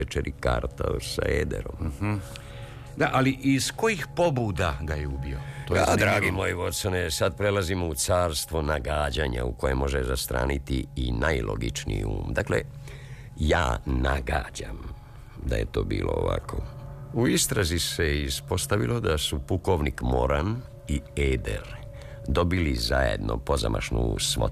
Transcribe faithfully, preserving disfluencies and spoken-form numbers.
večeri kartao sa Ederom. Uh-huh. Da, ali iz kojih pobuda ga je ubio? To je ja, zanimljivo. dragi moj Watsone, sad prelazimo u carstvo nagađanja u koje može zastraniti i najlogičniji um. Dakle, ja nagađam da je to bilo ovako. U istrazi se ispostavilo da su pukovnik Moran i Eder dobili zajedno pozamašnu svotu